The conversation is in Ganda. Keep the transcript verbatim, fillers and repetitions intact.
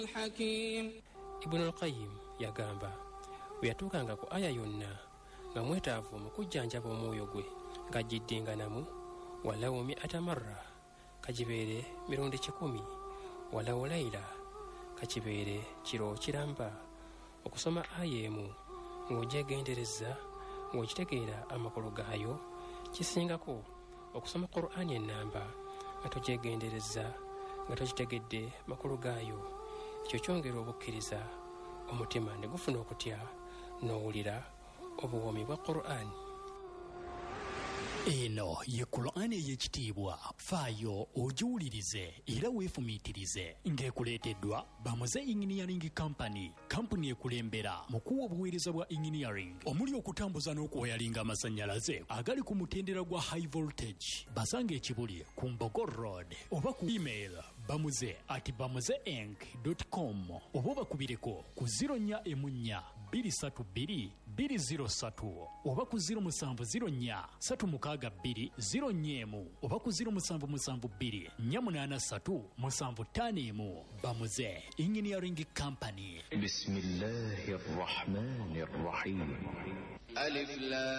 الحكيم. Ibn al-Qayyim yagamba bwe yatuukanga ku aya yonna nga mwetaavu mu kujjanjaba omwoyo gwe ng'agiddinganamu walawo mi'ata marra kagibeere mirundi kikumi walawo layla kakibeere kiro kiramba okusoma aya emu ng'ogyegendereza ng'okitegeera amakulu gaayo kisingako okusoma Qur'ani ennamba nga togyegendereza nga tokitegedde makulu gaayo. Ekyo kyongera obukkiriza omutima ne gufuna okutya n'owulira obuwoomi bwa Qur'ani. Eno ye Qur'ani ey'ekitiibwa, faayo ogiwulirize era weefumiitirize ng'ekuleeteddwa Bamuze Engineering Company, kampuni ekulembera mu kuwa obuweereza bwa engineering omuli okutambuza n'okwoyalinga amasannyalaze agali ku mutendera gwa high voltage. Basanga ekibuli ku Mbogo Road oba ku email bamuze at bamuzeink dot com oba bakubireko ku zero nnya emu nnya bbiri ssatu bbiri bbiri zero ssatu oba ku zero musanvu zero nnya ssatu mukaaga bbiri zero nnya emu oba ku zero musanvu musanvu bbiri nnya munaana ssatu musanvu ttaano emu. Bamuze Engineering Company. Bismillahir Rahmanir Rahim. Alif Lam